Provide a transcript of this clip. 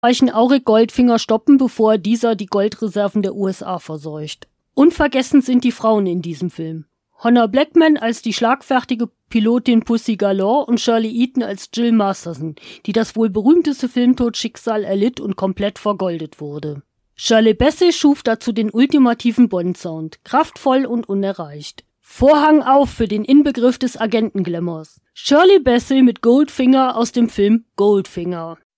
Auric Goldfinger stoppen, bevor dieser die Goldreserven der USA verseucht. Unvergessen sind die Frauen in diesem Film. Honor Blackman als die schlagfertige Pilotin Pussy Galore und Shirley Eaton als Jill Masterson, die das wohl berühmteste Filmtodschicksal erlitt und komplett vergoldet wurde. Shirley Bassey schuf dazu den ultimativen Bond-Sound, kraftvoll und unerreicht. Vorhang auf für den Inbegriff des Agentenglamours. Shirley Bassey mit Goldfinger aus dem Film Goldfinger.